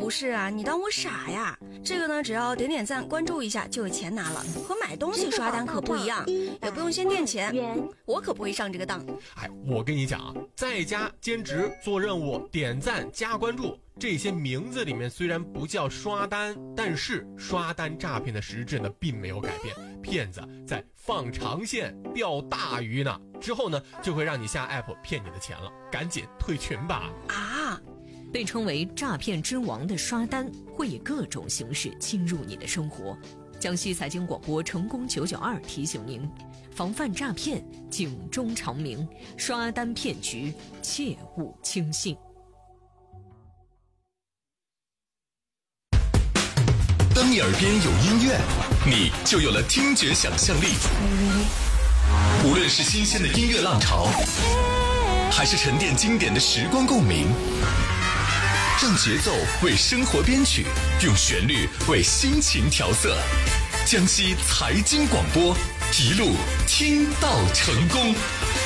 不是啊，你当我傻呀？这个呢，只要点点赞、关注一下就有钱拿了，和买东西刷单可不一样，也不用先垫钱，我可不会上这个当。 哎，我跟你讲啊，在家兼职做任务、点赞、加关注，这些名字里面虽然不叫刷单，但是刷单诈骗的实质呢并没有改变，骗子在放长线钓大鱼呢，之后呢就会让你下 app 骗你的钱了，赶紧退群吧。 啊， 被称为诈骗之王的刷单会以各种形式侵入你的生活。江西财经广播成功992提醒您，防范诈骗，警钟长鸣，刷单骗局切勿轻信。 当你耳边有音乐，你就有了听觉想象力。无论是新鲜的音乐浪潮，还是沉淀经典的时光共鸣，让节奏为生活编曲，用旋律为心情调色。江西财经广播，一路听到成功。